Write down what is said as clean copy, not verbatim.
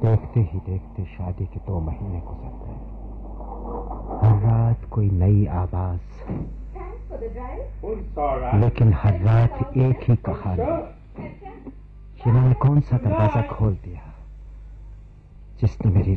देखते ही देखते शादी के 2 महीने गुजर गए। हर रात कोई नई आवाज, लेकिन हर रात एक ही कहानी। इन्होंने कौन सा दरवाजा खोल दिया जिसने मेरी